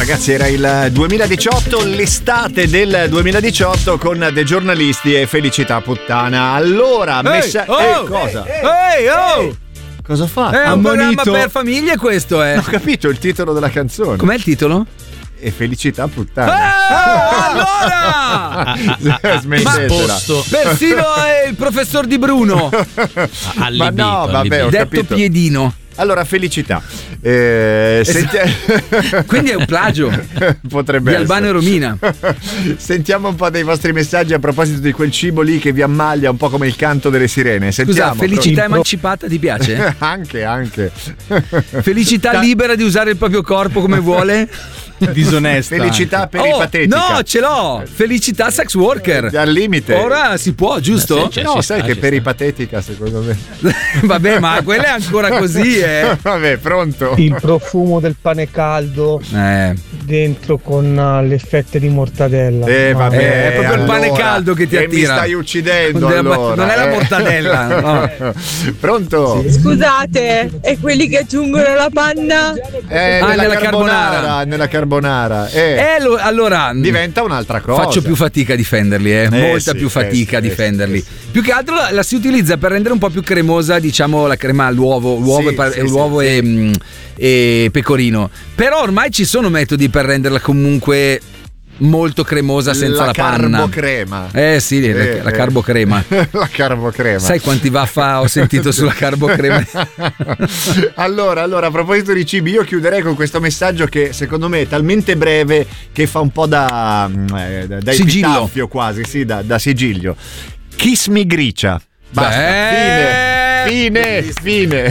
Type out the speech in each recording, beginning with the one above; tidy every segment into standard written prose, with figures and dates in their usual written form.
ragazzi, era il 2018, l'estate del 2018 con dei giornalisti e Felicità Puttana. Allora, cosa? Cosa fa? È un programma per famiglie questo, Non ho capito il titolo della canzone. Com'è il titolo? E Felicità Puttana. Allora! Smettetela. Persino il professor Di Bruno. Ma no, vabbè, ho detto capito. Piedino. Allora, Felicità. Quindi è un plagio. Potrebbe di essere. Albano e Romina. Sentiamo un po' dei vostri messaggi a proposito di quel cibo lì che vi ammaglia un po' come il canto delle sirene. Sentiamo. Scusa, felicità emancipata ti piace? Anche. Felicità libera di usare il proprio corpo come vuole? Disonesta. Felicità peripatetica. No, ce l'ho. Felicità sex worker. Al limite. Ora si può, giusto? No, sai che peripatetica secondo me. Vabbè, ma quella è ancora così, Vabbè, pronto. Il profumo del pane caldo dentro con le fette di mortadella. Vabbè, è proprio il pane caldo che ti attira. Mi stai uccidendo allora. Non è la mortadella. No. Pronto? Scusate, e quelli che aggiungono la panna? Nella carbonara. Nella carbonara. Allora diventa un'altra cosa. Faccio più fatica a difenderli, molta più fatica a difenderli. Più che altro la si utilizza per rendere un po' più cremosa, diciamo, la crema all'uovo, l'uovo e pecorino. Però ormai ci sono metodi per renderla comunque molto cremosa senza la panna. Carbocrema. Sì, la carbocrema. La carbocrema. Sai quanti vaffa ho sentito sulla carbocrema? Allora, a proposito di cibi, io chiuderei con questo messaggio che secondo me è talmente breve che fa un po' da epitaffio quasi, sì, da sigillo. Kiss me gricia. Basta. Fine.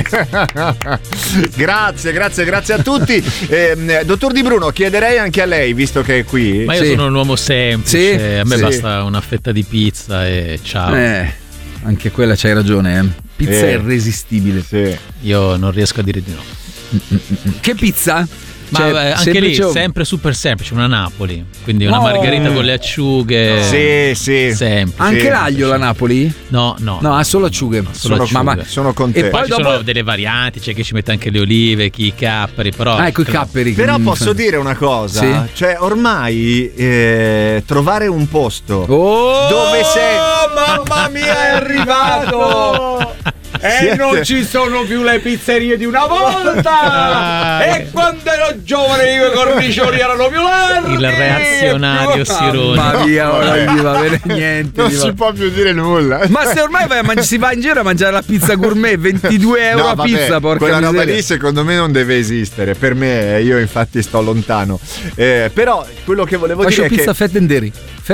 Grazie a tutti. Dottor Di Bruno, chiederei anche a lei, visto che è qui. Ma io sono un uomo semplice, a me basta una fetta di pizza e ciao. Anche quella c'hai ragione, Pizza è irresistibile. Io non riesco a dire di no. Che pizza? Ma anche lì sempre super semplice, una Napoli, quindi una margherita con le acciughe. Sì. Semplice. Anche l'aglio la Napoli? No, ha solo acciughe. Sono con te. E poi ci sono delle varianti, c'è chi ci mette anche le olive, chi i capperi, però i capperi. Però posso dire una cosa, cioè ormai trovare un posto dove sei. Mamma mia, è arrivato! Non ci sono più le pizzerie di una volta! E quando ero giovane i cornicioni erano più larghi! Il reazionario Sironi. Mamma mia, non gli va bene niente. Non si può più dire nulla. Ma se ormai si va in giro a mangiare la pizza gourmet, 22 euro a pizza, porca quella miseria. roba lì secondo me non deve esistere. Per me, io infatti sto lontano. Però quello che volevo dire è pizza che fettenderi.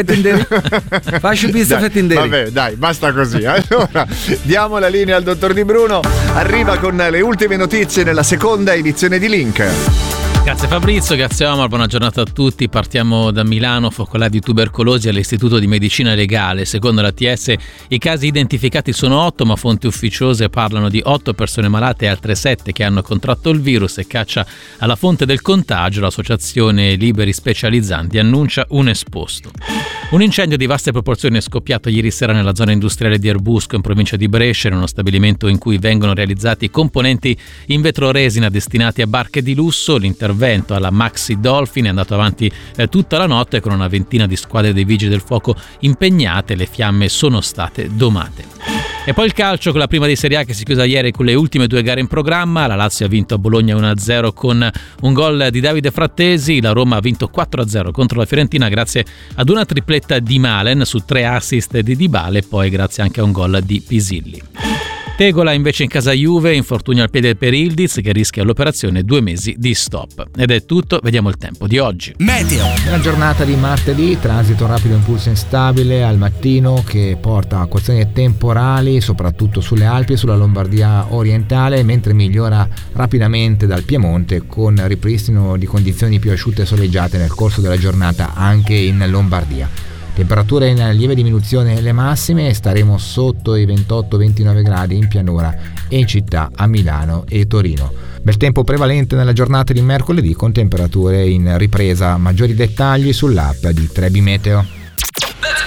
Faccio pizza fettenderi. Vabbè, dai, basta così. Allora, diamo la linea al dottor Di Bruno. Arriva con le ultime notizie nella seconda edizione di Link. Grazie Fabrizio, grazie Omar, buona giornata a tutti. Partiamo da Milano, focolai di tubercolosi all'Istituto di Medicina Legale. Secondo l'ATS i casi identificati sono 8, ma fonti ufficiose parlano di 8 persone malate e altre 7 che hanno contratto il virus. E caccia alla fonte del contagio, l'associazione Liberi Specializzanti annuncia un esposto. Un incendio di vaste proporzioni è scoppiato ieri sera nella zona industriale di Erbusco, in provincia di Brescia, in uno stabilimento in cui vengono realizzati componenti in vetroresina destinati a barche di lusso. L'intervento alla Maxi Dolphin è andato avanti tutta la notte con una ventina di squadre dei vigili del fuoco impegnate. Le fiamme sono state domate. E poi il calcio, con la prima di Serie A che si chiusa ieri con le ultime 2 gare in programma. La Lazio ha vinto a Bologna 1-0 con un gol di Davide Frattesi. La Roma ha vinto 4-0 contro la Fiorentina grazie ad una tripletta di Malen su 3 assist di Dybala e poi grazie anche a un gol di Pisilli. Tegola invece in casa Juve, infortunio al piede per Ildiz che rischia l'operazione 2 mesi di stop. Ed è tutto, vediamo il tempo di oggi. Meteo. Una giornata di martedì, transito rapido impulso instabile al mattino che porta a acquazzoni temporali soprattutto sulle Alpi e sulla Lombardia orientale, mentre migliora rapidamente dal Piemonte con ripristino di condizioni più asciutte e soleggiate nel corso della giornata anche in Lombardia. Temperature in lieve diminuzione le massime, staremo sotto i 28-29 gradi in pianura e in città a Milano e Torino. Bel tempo prevalente nella giornata di mercoledì con temperature in ripresa. Maggiori dettagli sull'app di Trebi Meteo.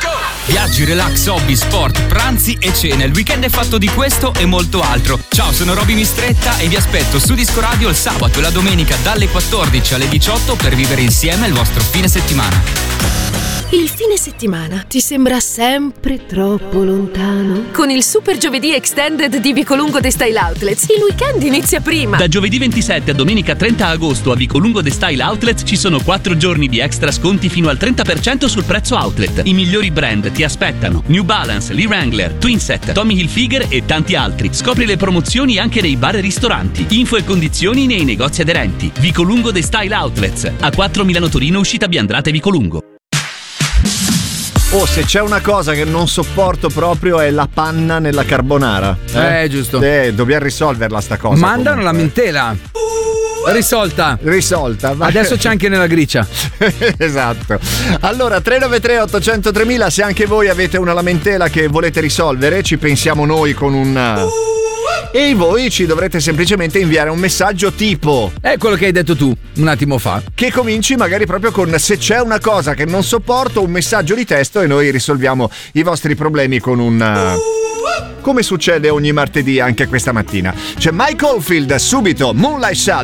Viaggi, relax, hobby, sport, pranzi e cene. Il weekend è fatto di questo e molto altro. Ciao, sono Roby Mistretta e vi aspetto su Disco Radio il sabato e la domenica dalle 14 alle 18 per vivere insieme il vostro fine settimana. Il fine settimana ti sembra sempre troppo lontano? Con il Super Giovedì Extended di Vicolungo The Style Outlets, il weekend inizia prima. Da giovedì 27 a domenica 30 agosto a Vicolungo The Style Outlets ci sono 4 giorni di extra sconti fino al 30% sul prezzo outlet. I migliori brand ti aspettano: New Balance, Lee Wrangler, Twinset, Tommy Hilfiger e tanti altri. Scopri le promozioni anche nei bar e ristoranti. Info e condizioni nei negozi aderenti. Vicolungo The Style Outlets, a 4 Milano Torino, uscita Biandrata e Vicolungo. Oh, se c'è una cosa che non sopporto proprio è la panna nella carbonara. Giusto. Dobbiamo risolverla sta cosa. Mandano la mentela. Risolta. Adesso c'è anche nella gricia. Esatto. Allora 393 800 3000, se anche voi avete una lamentela che volete risolvere, ci pensiamo noi con un... E voi ci dovrete semplicemente inviare un messaggio tipo... È quello che hai detto tu un attimo fa. Che cominci magari proprio con: se c'è una cosa che non sopporto, un messaggio di testo, e noi risolviamo i vostri problemi con un... Come succede ogni martedì anche questa mattina. C'è Mike Oldfield, subito Moonlight Shadow.